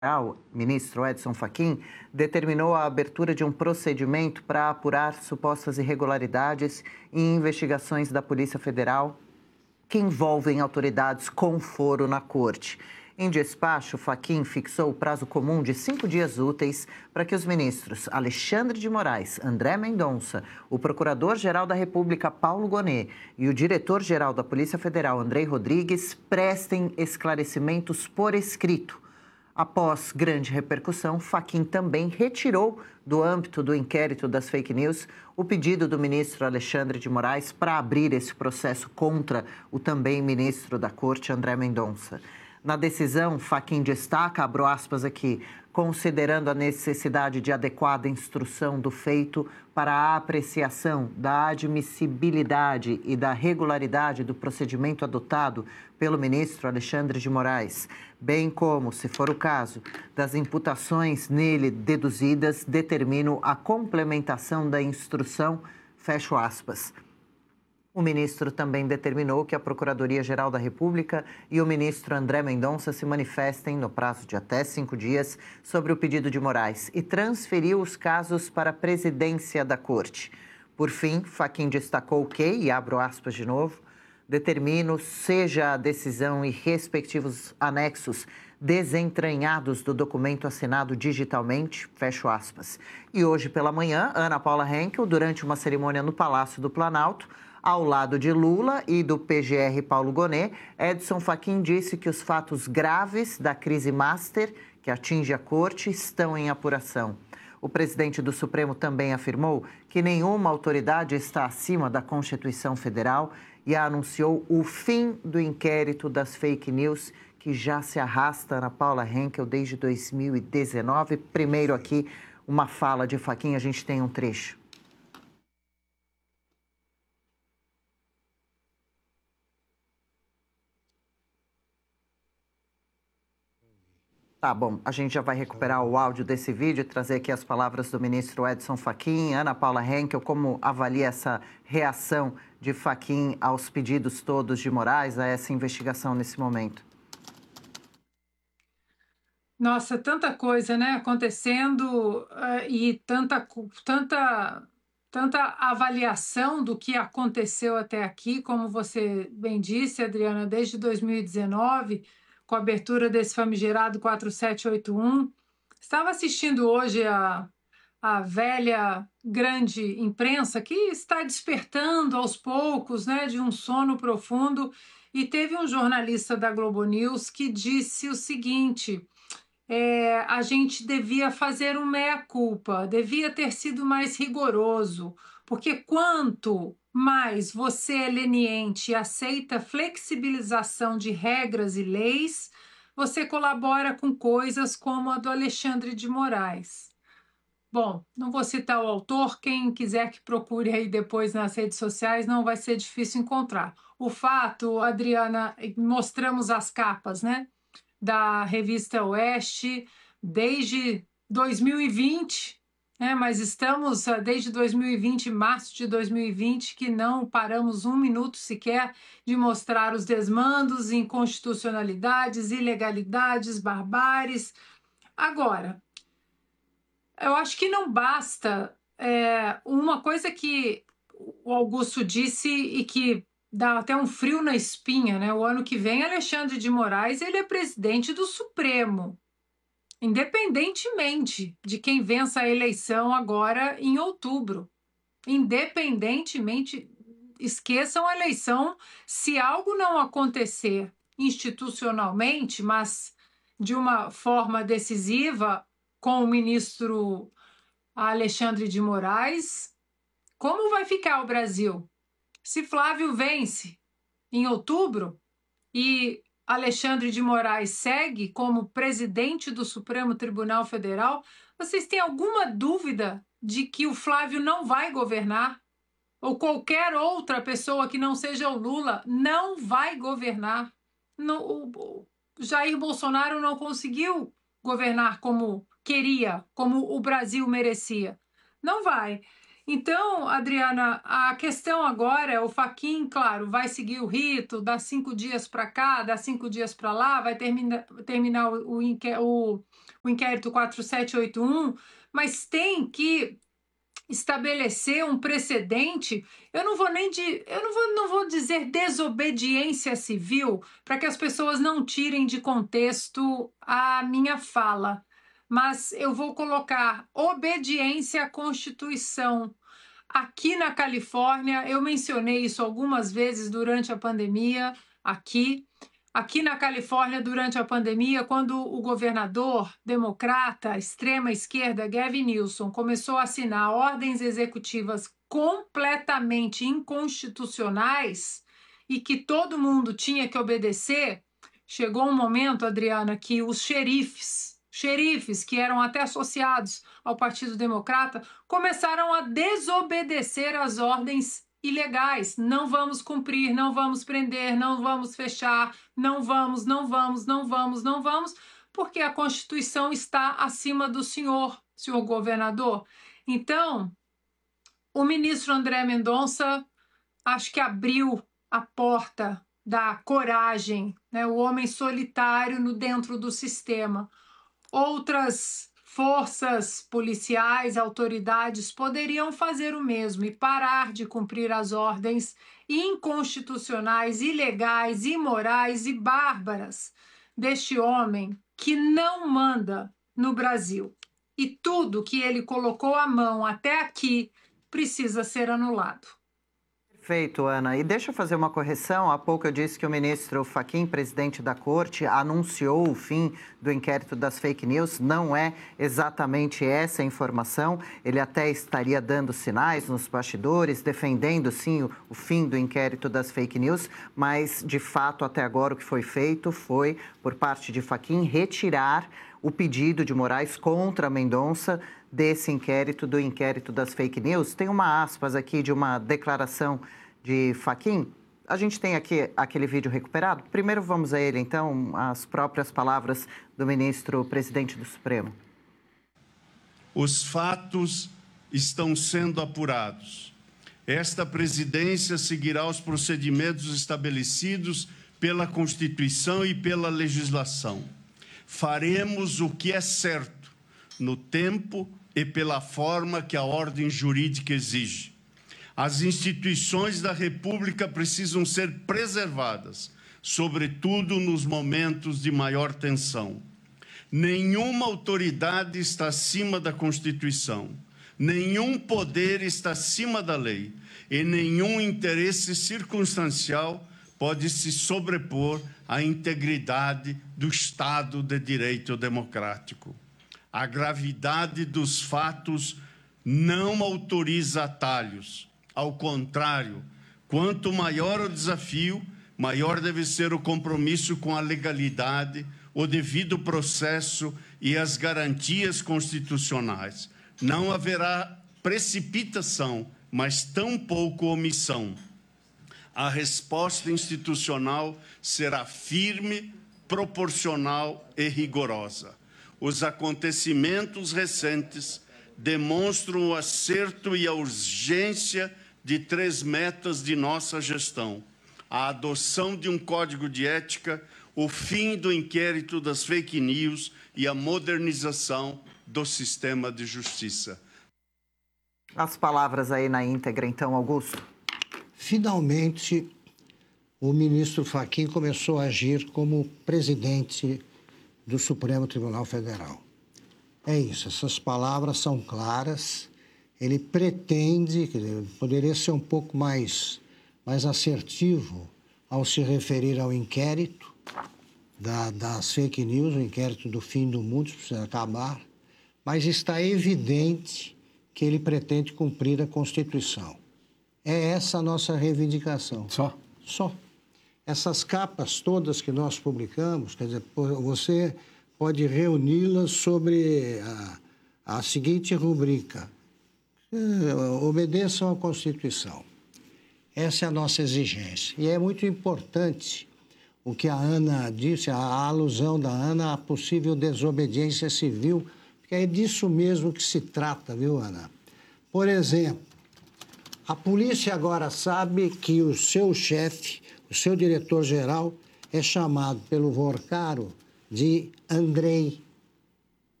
O ministro Edson Fachin determinou a abertura de um procedimento para apurar supostas irregularidades em investigações da Polícia Federal que envolvem autoridades com foro na corte. Em despacho, Fachin fixou o prazo comum de 5 dias úteis para que os ministros Alexandre de Moraes, André Mendonça, o Procurador-Geral da República, Paulo Gonet, e o Diretor-Geral da Polícia Federal, Andrei Rodrigues, prestem esclarecimentos por escrito. Após grande repercussão, Fachin também retirou do âmbito do inquérito das fake news o pedido do ministro Alexandre de Moraes para abrir esse processo contra o também ministro da Corte, André Mendonça. Na decisão, Fachin destaca, abro aspas aqui, considerando a necessidade de adequada instrução do feito para a apreciação da admissibilidade e da regularidade do procedimento adotado pelo ministro Alexandre de Moraes, bem como, se for o caso, das imputações nele deduzidas, determino a complementação da instrução, fecho aspas. O ministro também determinou que a Procuradoria-Geral da República e o ministro André Mendonça se manifestem no prazo de até 5 dias sobre o pedido de Moraes e transferiu os casos para a presidência da Corte. Por fim, Fachin destacou que, e abro aspas de novo, determino seja a decisão e respectivos anexos desentranhados do documento assinado digitalmente, fecho aspas. E hoje pela manhã, Ana Paula Henkel, durante uma cerimônia no Palácio do Planalto, ao lado de Lula e do PGR Paulo Gonet, Edson Fachin disse que os fatos graves da crise master que atinge a corte estão em apuração. O presidente do Supremo também afirmou que nenhuma autoridade está acima da Constituição Federal e anunciou o fim do inquérito das fake news que já se arrasta, Ana Paula Henkel, desde 2019. Primeiro aqui, uma fala de Fachin, a gente tem um trecho. Tá bom, a gente já vai recuperar o áudio desse vídeo e trazer aqui as palavras do ministro Edson Fachin. Ana Paula Henkel, como avalia essa reação de Fachin aos pedidos todos de Moraes, a essa investigação nesse momento? Nossa, tanta coisa, né, acontecendo e tanta avaliação do que aconteceu até aqui, como você bem disse, Adriana, desde 2019, com a abertura desse famigerado 4781. Estava assistindo hoje a velha grande imprensa que está despertando aos poucos, né, de um sono profundo, e teve um jornalista da Globo News que disse o seguinte: a gente devia fazer um meia-culpa, devia ter sido mais rigoroso, porque quanto mais você é leniente e aceita flexibilização de regras e leis, você colabora com coisas como a do Alexandre de Moraes. Bom, não vou citar o autor, quem quiser que procure aí depois nas redes sociais, não vai ser difícil encontrar. O fato, Adriana, mostramos as capas, né, da revista Oeste desde 2020, né, mas estamos desde 2020, março de 2020, que não paramos um minuto sequer de mostrar os desmandos, inconstitucionalidades, ilegalidades, barbáries. Agora, eu acho que não basta. Uma coisa que o Augusto disse e que dá até um frio na espinha, né? O ano que vem, Alexandre de Moraes, ele é presidente do Supremo, independentemente de quem vença a eleição agora em outubro. Independentemente, esqueçam a eleição, se algo não acontecer institucionalmente, mas de uma forma decisiva com o ministro Alexandre de Moraes, como vai ficar o Brasil? Se Flávio vence em outubro e Alexandre de Moraes segue como presidente do Supremo Tribunal Federal, vocês têm alguma dúvida de que o Flávio não vai governar? Ou qualquer outra pessoa que não seja o Lula não vai governar? O Jair Bolsonaro não conseguiu governar como queria, como o Brasil merecia. Não vai. Então, Adriana, a questão agora é o Fachin, claro, vai seguir o rito, dá 5 dias para cá, dá 5 dias para lá, vai terminar o inquérito 4781, mas tem que estabelecer um precedente. Eu não vou não vou dizer desobediência civil, para que as pessoas não tirem de contexto a minha fala, mas eu vou colocar obediência à Constituição. Aqui na Califórnia, eu mencionei isso algumas vezes durante a pandemia, aqui na Califórnia, durante a pandemia, quando o governador democrata, extrema-esquerda, Gavin Newsom, começou a assinar ordens executivas completamente inconstitucionais e que todo mundo tinha que obedecer, chegou um momento, Adriana, que os xerifes que eram até associados ao Partido Democrata, começaram a desobedecer às ordens ilegais. Não vamos cumprir, não vamos prender, não vamos fechar, não vamos, porque a Constituição está acima do senhor governador. Então, o ministro André Mendonça acho que abriu a porta da coragem, né? O homem solitário dentro do sistema. Outras forças policiais, autoridades poderiam fazer o mesmo e parar de cumprir as ordens inconstitucionais, ilegais, imorais e bárbaras deste homem que não manda no Brasil. E tudo que ele colocou a mão até aqui precisa ser anulado. Perfeito, Ana. E deixa eu fazer uma correção. Há pouco eu disse que o ministro Fachin, presidente da corte, anunciou o fim do inquérito das fake news. Não é exatamente essa a informação. Ele até estaria dando sinais nos bastidores, defendendo, sim, o fim do inquérito das fake news. Mas, de fato, até agora o que foi feito foi, por parte de Fachin, retirar o pedido de Moraes contra Mendonça desse inquérito, do inquérito das fake news. Tem uma aspas aqui de uma declaração de Fachin. A gente tem aqui aquele vídeo recuperado. Primeiro vamos a ele, então, as próprias palavras do ministro presidente do Supremo. Os fatos estão sendo apurados. Esta presidência seguirá os procedimentos estabelecidos pela Constituição e pela legislação. Faremos o que é certo, no tempo e pela forma que a ordem jurídica exige. As instituições da República precisam ser preservadas, sobretudo nos momentos de maior tensão. Nenhuma autoridade está acima da Constituição, nenhum poder está acima da lei e nenhum interesse circunstancial pode se sobrepor à integridade do Estado de Direito democrático. A gravidade dos fatos não autoriza atalhos. Ao contrário, quanto maior o desafio, maior deve ser o compromisso com a legalidade, o devido processo e as garantias constitucionais. Não haverá precipitação, mas tampouco omissão. A resposta institucional será firme, proporcional e rigorosa. Os acontecimentos recentes demonstram o acerto e a urgência de 3 metas de nossa gestão: a adoção de um código de ética, o fim do inquérito das fake news e a modernização do sistema de justiça. As palavras aí na íntegra, então, Augusto. Finalmente, o ministro Fachin começou a agir como presidente do Supremo Tribunal Federal. É isso, essas palavras são claras. Ele pretende, poderia ser um pouco mais assertivo ao se referir ao inquérito das fake news, o inquérito do fim do mundo, isso precisa acabar, mas está evidente que ele pretende cumprir a Constituição. É essa a nossa reivindicação. Só? Só. Essas capas todas que nós publicamos, quer dizer, você pode reuni-las sobre a seguinte rubrica: obedeçam à Constituição. Essa é a nossa exigência. E é muito importante o que a Ana disse, a alusão da Ana à possível desobediência civil, porque é disso mesmo que se trata, viu, Ana? Por exemplo, A polícia agora sabe que o seu chefe, o seu diretor-geral, é chamado pelo Vorcaro de Andrei.